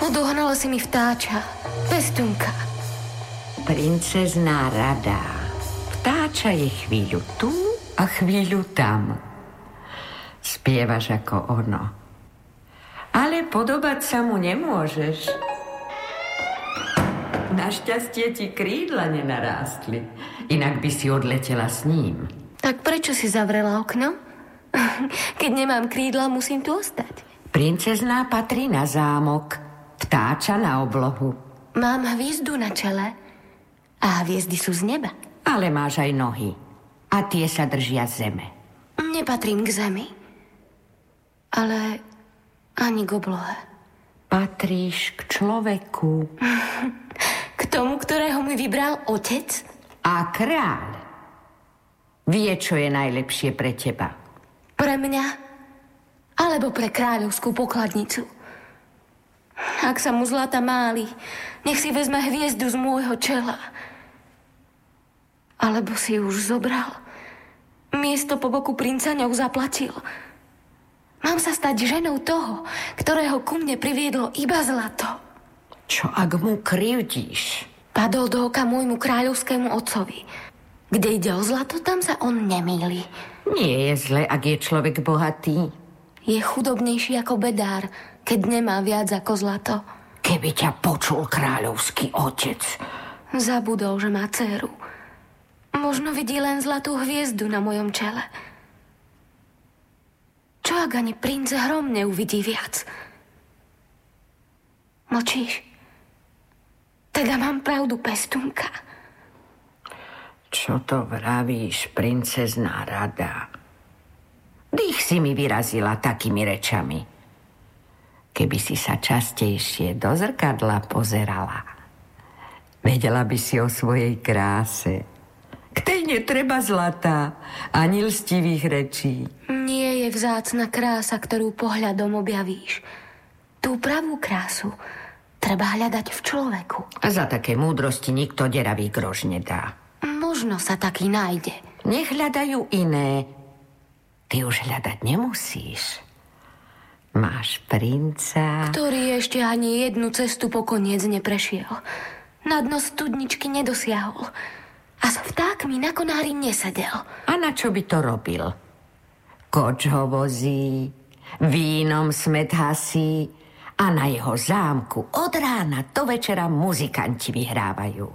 Odohnala si mi vtáča, pestunka. Princezná Rada. Vtáča je chvíľu tu a chvíľu tam. Spievaš ako ono. Ale podobať sa mu nemôžeš. Našťastie ti krídla nenarástli. Inak by si odletela s ním. Tak prečo si zavrela okno? Keď nemám krídla, musím tu ostať. Princezná patrí na zámok, vtáča na oblohu. Mám hviezdu na čele a hviezdy sú z neba. Ale máš aj nohy a tie sa držia zeme. Nepatrím k zemi, ale ani k oblohe. Patríš k človeku. K tomu, ktorého mi vybral otec? A kráľ vie, čo je najlepšie pre teba. Pre mňa? Alebo pre kráľovskú pokladnicu? Ak sa mu zlata máli, nech si vezme hviezdu z môjho čela. Alebo si ju už zobral. Miesto po boku princa ňou zaplatil. Mám sa stať ženou toho, ktorého ku mne priviedlo iba zlato. Čo ak mu krivdíš? Padol do oka môjmu kráľovskému otcovi. Kde ide o zlato, tam sa on nemýli. Nie je zle, ak je človek bohatý. Je chudobnejší ako bedár, keď nemá viac ako zlato. Keby ťa počul kráľovský otec. Zabudol, že má dcéru. Možno vidí len zlatú hviezdu na mojom čele. Čo ak ani princ Hrom neuvidí viac? Mlčíš? Teda mám pravdu, pestunka. Čo to vravíš, princezná Rada? Dých si mi vyrazila takými rečami. Keby si sa častejšie do zrkadla pozerala, vedela by si o svojej kráse. K tej netreba zlata, ani lstivých rečí. Nie je vzácna krása, ktorú pohľadom objavíš. Tú pravú krásu treba hľadať v človeku. A za také múdrosti nikto deravý grož nedá. Možno sa taký nájde. Nech hľadajú iné. Ty už hľadať nemusíš. Máš princa, ktorý ešte ani jednu cestu po koniec neprešiel. Na dno studničky nedosiahol. A s vtákmi na konári nesedel. A na čo by to robil? Koč ho vozí, vínom smet hasí a na jeho zámku od rána do večera muzikanti vyhrávajú.